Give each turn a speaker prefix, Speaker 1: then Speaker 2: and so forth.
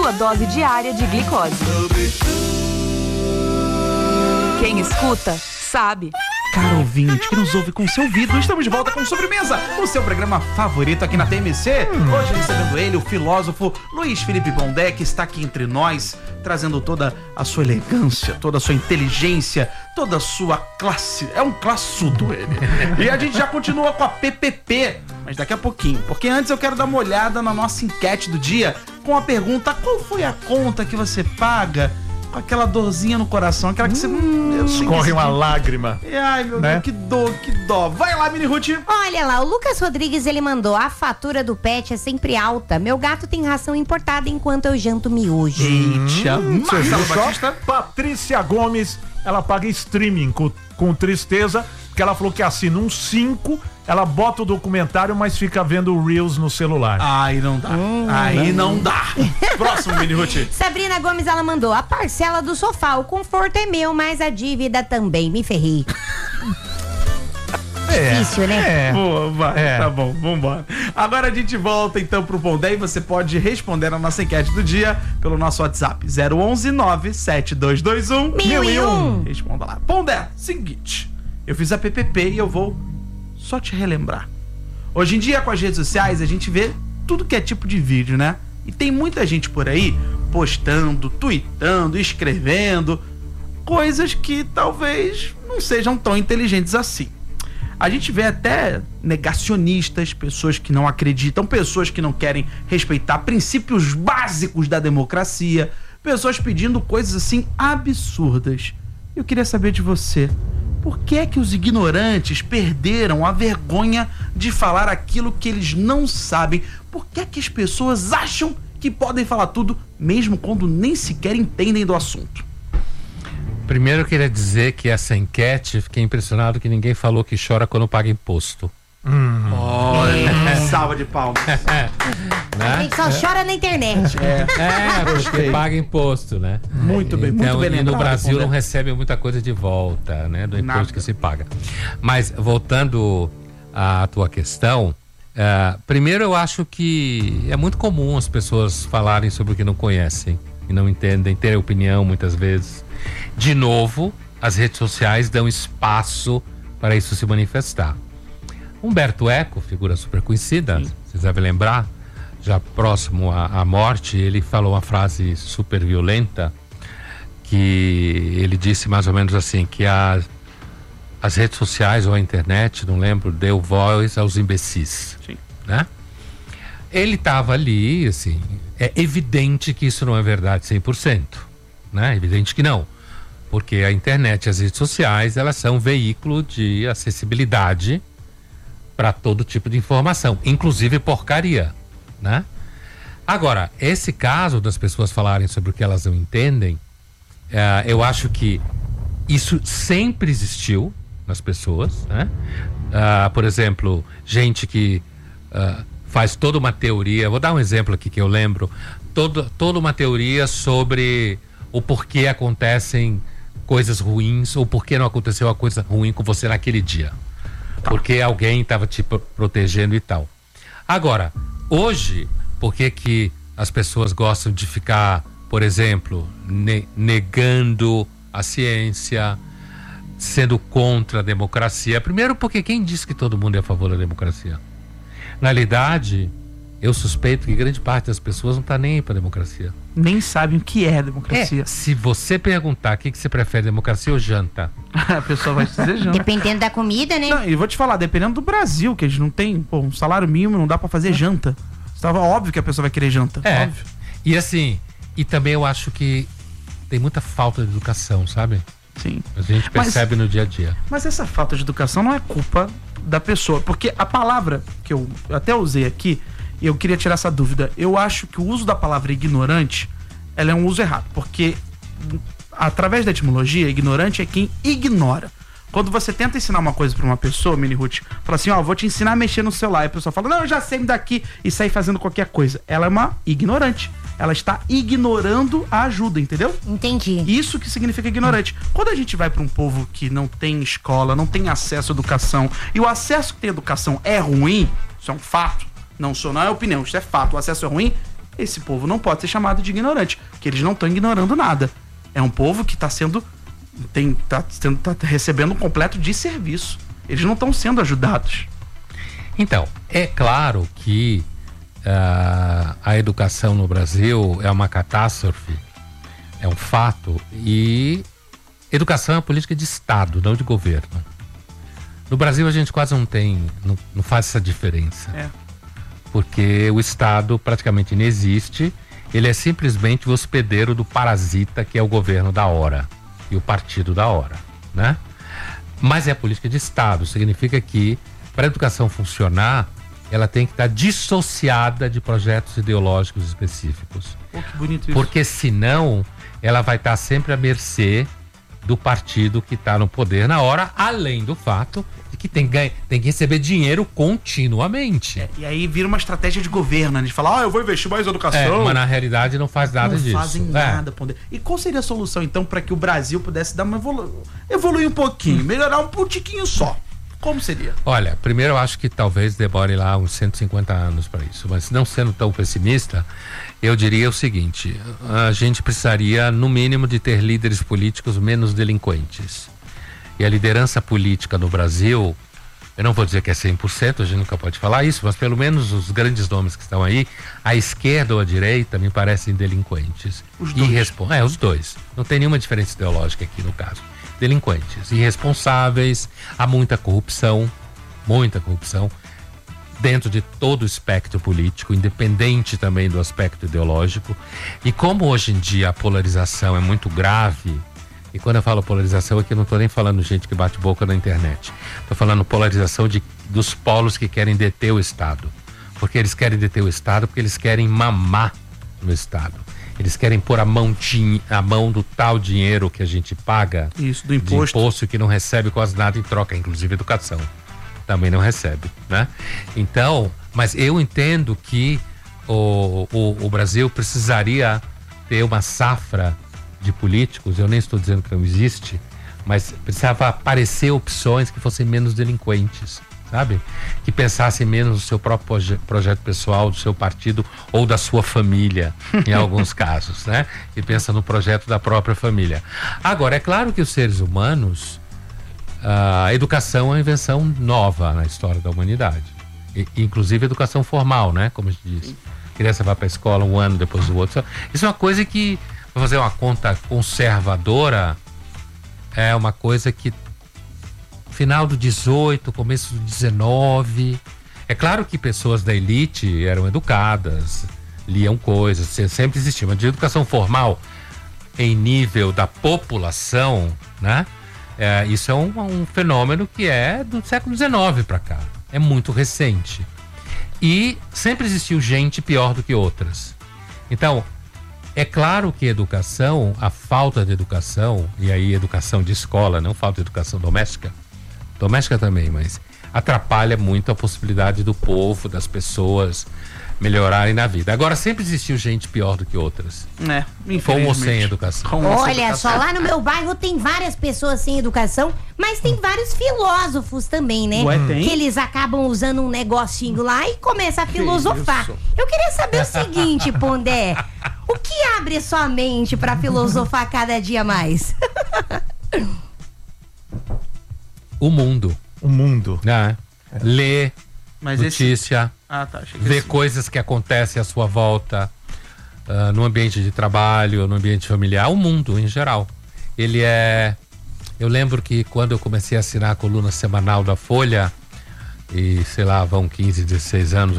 Speaker 1: sua dose diária de glicose. Quem escuta, sabe.
Speaker 2: Caro ouvinte que nos ouve com seu ouvido, estamos de volta com Sobremesa, o seu programa favorito aqui na TMC. Hoje recebendo ele, o filósofo Luiz Felipe Pondé, que está aqui entre nós, trazendo toda a sua elegância, toda a sua inteligência, toda a sua classe. É um classudo ele. E a gente já continua com a PPP, mas daqui a pouquinho, porque antes eu quero dar uma olhada na nossa enquete do dia com a pergunta: qual foi a conta que você paga com aquela dorzinha no coração, aquela que você...
Speaker 3: Escorre uma lágrima.
Speaker 2: Ai, meu Deus, que dó. Vai lá, Mini Ruth.
Speaker 4: Olha lá, o Lucas Rodrigues, ele mandou: a fatura do pet é sempre alta. Meu gato tem ração importada enquanto eu janto miojo.
Speaker 2: Eita,
Speaker 3: Marcelo Batista. Patrícia Gomes, ela paga streaming com tristeza, porque ela falou que assina um 5, ela bota o documentário, mas fica vendo o Reels no celular.
Speaker 2: Aí não dá. Aí não dá. Próximo, Mini Ruth.
Speaker 4: Sabrina Gomes, ela mandou: a parcela do sofá, o conforto é meu, mas a dívida também, me ferrei. Difícil, né?
Speaker 2: Boa, vai. Tá bom, vambora. Agora a gente volta então pro Pondé e você pode responder a nossa enquete do dia pelo nosso WhatsApp 011 97221 1001. Responda lá. Pondé, seguinte, eu fiz a PPP e eu vou só te relembrar. Hoje em dia, com as redes sociais, a gente vê tudo que é tipo de vídeo, né? E tem muita gente por aí postando, tweetando, escrevendo coisas que talvez não sejam tão inteligentes assim. A gente vê até negacionistas, pessoas que não acreditam, pessoas que não querem respeitar princípios básicos da democracia, pessoas pedindo coisas assim absurdas. Eu queria saber de você: por que é que os ignorantes perderam a vergonha de falar aquilo que eles não sabem? Por que é que as pessoas acham que podem falar tudo, mesmo quando nem sequer entendem do assunto?
Speaker 5: Primeiro eu queria dizer que essa enquete, fiquei impressionado que ninguém falou que chora quando paga imposto.
Speaker 2: Olha, salva de palmas.
Speaker 4: A gente só chora na internet.
Speaker 5: Porque paga imposto, né?
Speaker 2: Muito bem,
Speaker 5: então,
Speaker 2: muito bem lembrado.
Speaker 5: E no Brasil não recebe muita coisa de volta, né? Do imposto que se paga. Mas, voltando à tua questão, primeiro eu acho que é muito comum as pessoas falarem sobre o que não conhecem e não entendem, terem opinião muitas vezes. De novo, as redes sociais dão espaço para isso se manifestar. Humberto Eco, figura super conhecida, vocês devem lembrar, já próximo à morte, ele falou uma frase super violenta, que ele disse mais ou menos assim, que as redes sociais ou a internet, não lembro, deu voz aos imbecis.
Speaker 2: Sim.
Speaker 5: Né? Ele estava ali, assim, é evidente que isso não é verdade 100%, né? Evidente que não, porque a internet e as redes sociais, elas são veículo de acessibilidade para todo tipo de informação, inclusive porcaria, né? Agora, esse caso das pessoas falarem sobre o que elas não entendem, eu acho que isso sempre existiu nas pessoas, né? Por exemplo, gente que faz toda uma teoria, vou dar um exemplo aqui que eu lembro, toda uma teoria sobre o porquê acontecem coisas ruins ou porquê não aconteceu uma coisa ruim com você naquele dia. Porque alguém estava te protegendo e tal. Agora, hoje, por que as pessoas gostam de ficar, por exemplo, negando a ciência, sendo contra a democracia? Primeiro, porque quem disse que todo mundo é a favor da democracia? Na realidade, eu suspeito que grande parte das pessoas não está nem aí para a democracia.
Speaker 2: Nem sabem o que é democracia.
Speaker 5: Se você perguntar o que você prefere, democracia ou janta?
Speaker 2: A pessoa vai te dizer janta.
Speaker 4: Dependendo da comida, né?
Speaker 2: Não, e vou te falar, dependendo do Brasil, que a gente não tem um salário mínimo, não dá pra fazer janta. Estava óbvio que a pessoa vai querer janta. Óbvio.
Speaker 5: E assim, e também eu acho que tem muita falta de educação, sabe?
Speaker 2: Sim.
Speaker 5: A gente percebe no dia a dia.
Speaker 2: Mas essa falta de educação não é culpa da pessoa, porque a palavra que eu até usei aqui, e eu queria tirar essa dúvida, eu acho que o uso da palavra ignorante, ela é um uso errado, porque através da etimologia, ignorante é quem ignora. Quando você tenta ensinar uma coisa pra uma pessoa, Mini Ruth, fala assim, vou te ensinar a mexer no celular, e a pessoa fala, não, eu já sei, me daqui, e sai fazendo qualquer coisa. Ela é uma ignorante. Ela está ignorando a ajuda, entendeu?
Speaker 4: Entendi.
Speaker 2: Isso que significa ignorante. Quando a gente vai para um povo que não tem escola, não tem acesso à educação, e o acesso que tem à educação é ruim, isso é um fato, não é opinião, isso é fato, o acesso é ruim, esse povo não pode ser chamado de ignorante, porque eles não estão ignorando nada. É um povo que está recebendo um completo desserviço. Eles não estão sendo ajudados.
Speaker 5: Então, é claro que a educação no Brasil é uma catástrofe, é um fato, e educação é uma política de Estado, não de governo. No Brasil a gente quase não faz essa diferença. Porque o Estado praticamente não existe, ele é simplesmente o hospedeiro do parasita que é o governo da hora e o partido da hora, né? Mas é política de Estado, significa que para a educação funcionar, ela tem que estar dissociada de projetos ideológicos específicos.
Speaker 2: Pô, que bonito isso.
Speaker 5: Porque senão ela vai estar sempre à mercê do partido que está no poder na hora, além do fato de que tem que receber dinheiro continuamente.
Speaker 2: E aí vira uma estratégia de governo, né? De falar, eu vou investir mais em educação.
Speaker 5: Mas na realidade não faz nada disso.
Speaker 2: Não fazem nada, Pondé. E qual seria a solução, então, para que o Brasil pudesse dar uma evoluir um pouquinho, melhorar um tiquinho só? Como seria?
Speaker 5: Olha, primeiro eu acho que talvez demore lá uns 150 anos para isso, mas não sendo tão pessimista, eu diria o seguinte: a gente precisaria, no mínimo, de ter líderes políticos menos delinquentes. E a liderança política no Brasil, eu não vou dizer que é 100%, a gente nunca pode falar isso, mas pelo menos os grandes nomes que estão aí, a esquerda ou a direita, me parecem delinquentes.
Speaker 2: Os dois?
Speaker 5: Os dois. Não tem nenhuma diferença ideológica aqui no caso. Delinquentes, irresponsáveis, há muita corrupção dentro de todo o espectro político, independente também do aspecto ideológico. E como hoje em dia a polarização é muito grave, e quando eu falo polarização aqui eu não estou nem falando gente que bate boca na internet, estou falando polarização dos polos que querem deter o Estado, porque eles querem deter o Estado porque eles querem mamar no Estado. Eles querem pôr a mão do tal dinheiro que a gente paga.
Speaker 2: Isso, do imposto.
Speaker 5: De imposto que não recebe quase nada em troca, inclusive educação. Também não recebe, né? Então, mas eu entendo que o Brasil precisaria ter uma safra de políticos, eu nem estou dizendo que não existe, mas precisava aparecer opções que fossem menos delinquentes, sabe? Que pensassem menos no seu próprio projeto pessoal, do seu partido ou da sua família, em alguns casos, né? Que pensa no projeto da própria família. Agora, é claro que os seres humanos, a educação é uma invenção nova na história da humanidade. Inclusive educação formal, né? Como a gente diz. A criança vai para a escola um ano depois do outro. Isso é uma coisa que, para fazer uma conta conservadora, é uma coisa que final do 18, começo do 19. É claro que pessoas da elite eram educadas, liam coisas, sempre existia, mas de educação formal em nível da população, né? Isso é um fenômeno que é do século XIX para cá, é muito recente. E sempre existiu gente pior do que outras. Então, é claro que educação, a falta de educação, e aí educação de escola, não falta de educação doméstica também, mas atrapalha muito a possibilidade do povo, das pessoas melhorarem na vida. Agora, sempre existiu gente pior do que outras. Com ou sem educação.
Speaker 4: Olha só, lá no meu bairro tem várias pessoas sem educação, mas tem vários filósofos também, né?
Speaker 2: Ué, tem?
Speaker 4: Que eles acabam usando um negocinho lá e começam a filosofar. Eu queria saber o seguinte, Pondé, o que abre sua mente pra filosofar cada dia mais?
Speaker 5: O mundo. Né? Ler notícia, ver coisas que acontecem à sua volta, no ambiente de trabalho, no ambiente familiar, o mundo em geral. Eu lembro que quando eu comecei a assinar a coluna semanal da Folha, e sei lá, vão 15, 16 anos,